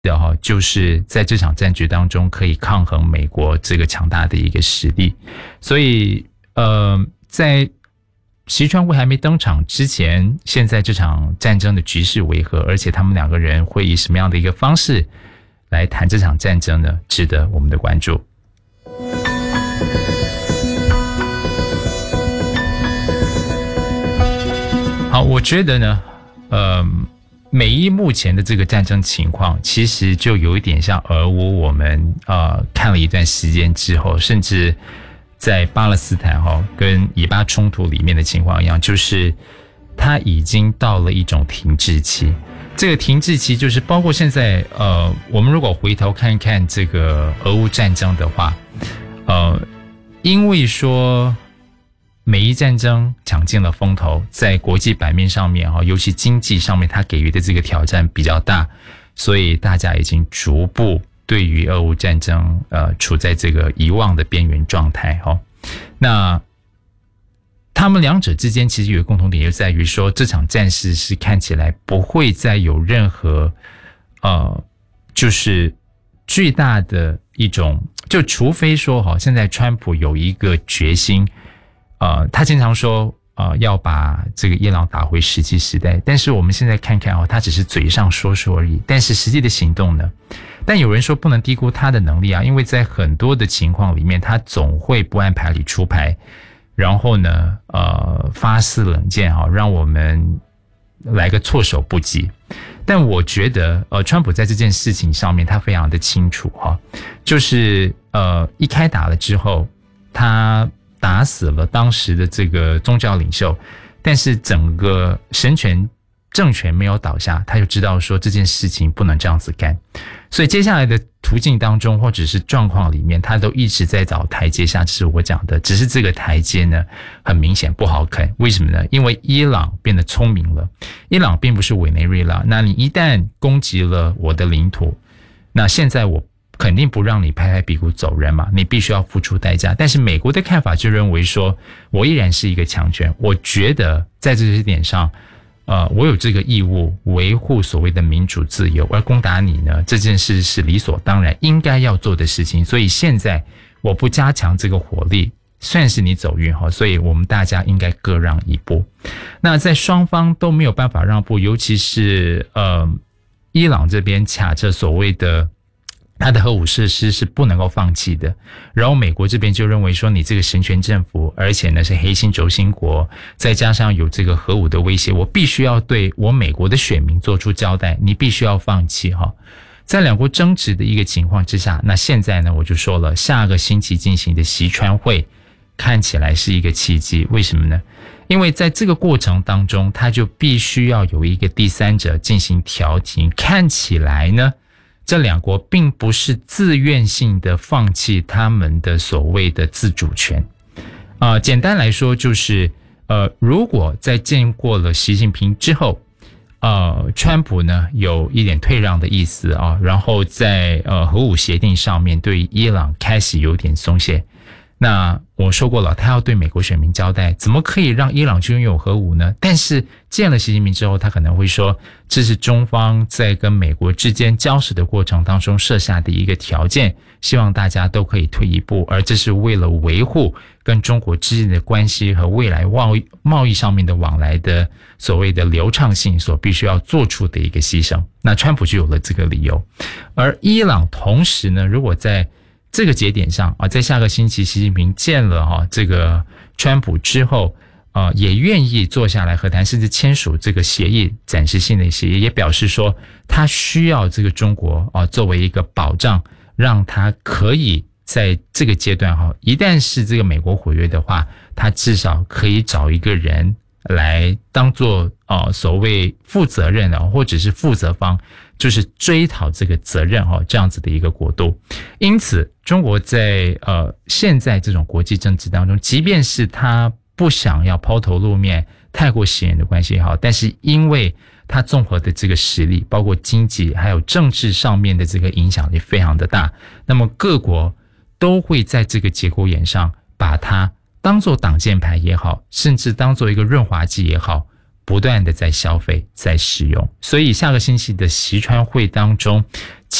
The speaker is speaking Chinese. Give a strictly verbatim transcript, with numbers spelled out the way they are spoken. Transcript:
的哈，就是在这场战局当中可以抗衡美国这个强大的一个实力。所以呃，在习川会还没登场之前，现在这场战争的局势为何，而且他们两个人会以什么样的一个方式来谈这场战争呢？值得我们的关注。好，我觉得呢，呃，美伊目前的这个战争情况，其实就有一点像俄乌，我们呃看了一段时间之后，甚至在巴勒斯坦哈、哦、跟以巴冲突里面的情况一样，就是它已经到了一种停滞期。这个停滞期就是包括现在呃，我们如果回头看看这个俄乌战争的话，呃，因为说美伊战争抢尽了风头，在国际版面上面哈，尤其经济上面，它给予的这个挑战比较大，所以大家已经逐步对于俄乌战争呃处在这个遗忘的边缘状态哈。那他们两者之间其实有一个共同点，就在于说这场战事是看起来不会再有任何呃就是巨大的一种，就除非说哈，现在川普有一个决心。呃，他经常说，呃，要把这个伊朗打回石器时代，但是我们现在看看哦，他只是嘴上说说而已，但是实际的行动呢？但有人说不能低估他的能力啊，因为在很多的情况里面，他总会不按牌理出牌，然后呢，呃，发肆冷箭哈，让我们来个措手不及。但我觉得，呃，川普在这件事情上面，他非常的清楚哈，就是呃，一开打了之后，他打死了当时的这个宗教领袖，但是整个神权政权没有倒下，他就知道说这件事情不能这样子干，所以接下来的途径当中或者是状况里面，他都一直在找台阶下，这是我讲的。只是这个台阶呢，很明显不好啃，为什么呢？因为伊朗变得聪明了，伊朗并不是委内瑞拉，那你一旦攻击了我的领土，那现在我肯定不让你拍拍屁股走人嘛，你必须要付出代价。但是美国的看法就认为说，我依然是一个强权，我觉得在这些点上，呃，我有这个义务维护所谓的民主自由，而攻打你呢，这件事是理所当然应该要做的事情。所以现在我不加强这个火力，算是你走运哈，所以我们大家应该各让一步。那在双方都没有办法让步，尤其是呃，伊朗这边卡着所谓的他的核武设施是不能够放弃的，然后美国这边就认为说你这个神权政府，而且呢是黑心轴心国，再加上有这个核武的威胁，我必须要对我美国的选民做出交代，你必须要放弃哈。在两国争执的一个情况之下，那现在呢我就说了，下个星期进行的习川会看起来是一个契机，为什么呢？因为在这个过程当中，他就必须要有一个第三者进行调停，看起来呢这两国并不是自愿性的放弃他们的所谓的自主权。呃，简单来说就是，呃，如果在见过了习近平之后，呃，川普呢有一点退让的意思啊，然后在呃核武协定上面对伊朗开始有点松懈。那我说过了，他要对美国选民交代，怎么可以让伊朗去拥有核武呢？但是见了习近平之后，他可能会说，这是中方在跟美国之间交涉的过程当中设下的一个条件，希望大家都可以退一步，而这是为了维护跟中国之间的关系和未来贸易贸易上面的往来的所谓的流畅性所必须要做出的一个牺牲。那川普就有了这个理由，而伊朗同时呢，如果在这个节点上啊，在下个星期习近平见了哈、啊、这个川普之后，呃，也愿意坐下来和谈，甚至签署这个协议，暂时性的协议，也表示说他需要这个中国啊作为一个保障，让他可以在这个阶段哈，一旦是这个美国毁约的话，他至少可以找一个人来当做呃所谓负责任的，或者是负责方，就是追讨这个责任哈，这样子的一个国度。因此，中国在呃现在这种国际政治当中，即便是他不想要抛头露面，太过显眼的关系也好，但是因为他综合的这个实力，包括经济还有政治上面的这个影响力非常的大，那么各国都会在这个节骨眼上把它当作挡箭牌也好，甚至当作一个润滑剂也好，不断的在消费在使用。所以下个星期的习川会当中，